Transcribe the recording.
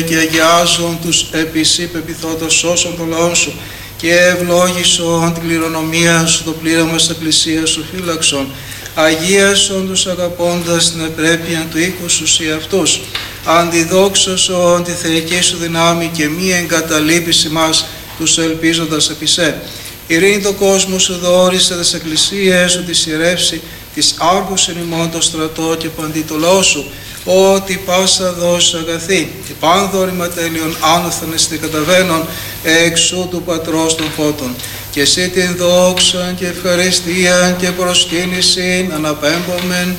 και αγιάζον τους επισή πεπιθόντος σώσον το λαό σου και ευλόγησον την κληρονομία σου, το πλήρωμα της εκκλησίας σου φύλαξον. Αγίασον τους αγαπώντας την επρέπεια του οίκου σου σε αυτούς. Αντιδόξωσον τη θεϊκή σου δυνάμει και μη εγκαταλείπεις μας τους ελπίζοντας επί σε. Ειρήνη το κόσμο σου δόρισε τις εκκλησίες σου, τη ιερεύσει, της άρχουσιν ημών το στρατό και παντί το λαό σου, ότι πάσα δόση αγαθή και πάνδορημα τέλειων άνωθεν εστί καταβαίνον εξού του Πατρός των φώτων. Και εσύ την δόξα και ευχαριστία και προσκύνησιν αναπέμπομεν